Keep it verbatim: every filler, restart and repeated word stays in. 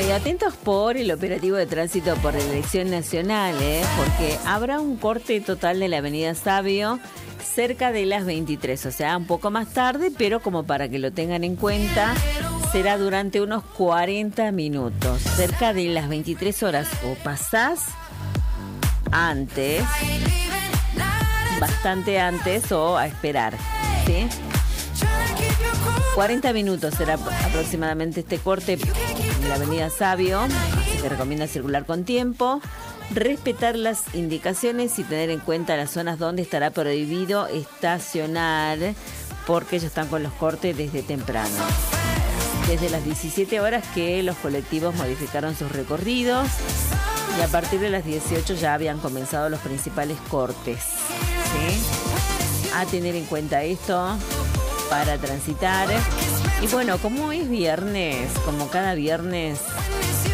Y atentos por el operativo de tránsito por elección nacional, ¿eh? Porque habrá un corte total de la avenida Sabio cerca de las veintitrés, o sea, un poco más tarde, pero como para que lo tengan en cuenta, será durante unos cuarenta minutos, cerca de las veintitrés horas, o pasás antes, bastante antes, o a esperar, ¿sí? cuarenta minutos será aproximadamente este corte en la avenida Sabio, así que recomienda circular con tiempo, respetar las indicaciones y tener en cuenta las zonas donde estará prohibido estacionar, porque ellos están con los cortes desde temprano. Desde las diecisiete horas que los colectivos modificaron sus recorridos y a partir de las dieciocho ya habían comenzado los principales cortes, ¿sí? A tener en cuenta esto para transitar. Y bueno, como es viernes, como cada viernes,